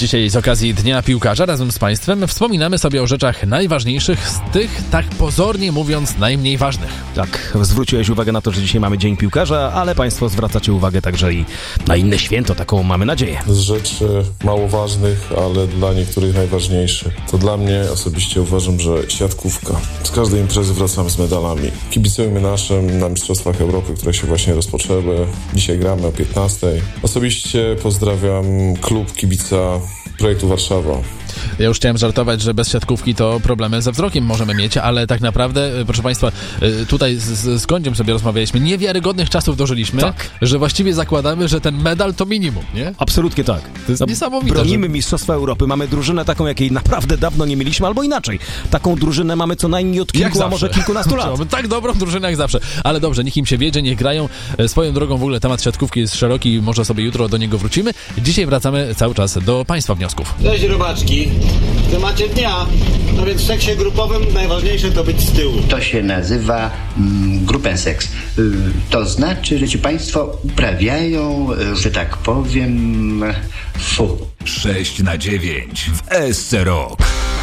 Dzisiaj z okazji Dnia Piłkarza razem z Państwem wspominamy sobie o rzeczach najważniejszych, z tych, tak pozornie mówiąc, najmniej ważnych. Tak, zwróciłeś uwagę na to, że dzisiaj mamy Dzień Piłkarza, ale Państwo zwracacie uwagę także i na inne święto, taką mamy nadzieję. Z rzeczy mało ważnych, ale dla niektórych najważniejszych. To dla mnie osobiście uważam, że siatkówka. Z każdej imprezy wracamy z medalami. Kibicujmy naszym na Mistrzostwach Europy, które się właśnie rozpoczęły. Dzisiaj gramy o 15:00. Osobiście pozdrawiam klub kibica Projektu Warszawa. Ja już chciałem żartować, że bez siatkówki to problemy ze wzrokiem możemy mieć, ale tak naprawdę, proszę Państwa, tutaj z Kądziem sobie rozmawialiśmy, niewiarygodnych czasów dożyliśmy, tak, że właściwie zakładamy, że ten medal to minimum, nie? Absolutnie tak. To jest niesamowite. Bronimy Mistrzostwa Europy, mamy drużynę taką, jakiej naprawdę dawno nie mieliśmy, albo inaczej. Taką drużynę mamy co najmniej od kilku, a może kilkunastu lat. Mamy tak dobrą drużynę jak zawsze. Ale dobrze, niech im się wiedzie, niech grają. Swoją drogą w ogóle temat siatkówki jest szeroki, może sobie jutro do niego wrócimy. Dzisiaj wracamy cały czas do Państwa wniosków. Cześć robaczki. W temacie dnia, no więc w seksie grupowym najważniejsze to być z tyłu. To się nazywa grupenseks. To znaczy, że ci Państwo uprawiają, że tak powiem, 6/9 w SC Rock.